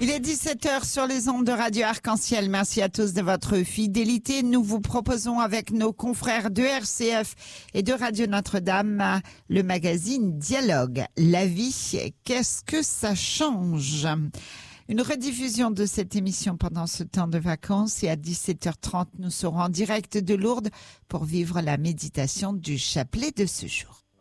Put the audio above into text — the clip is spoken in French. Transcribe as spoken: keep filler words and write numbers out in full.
Il est dix-sept heures sur les ondes de Radio Arc-en-Ciel. Merci à tous de votre fidélité. Nous vous proposons avec nos confrères de R C F et de Radio Notre-Dame le magazine Dialogue. La vie, qu'est-ce que ça change ? Une rediffusion de cette émission pendant ce temps de vacances et à dix-sept heures trente, nous serons en direct de Lourdes pour vivre la méditation du chapelet de ce jour.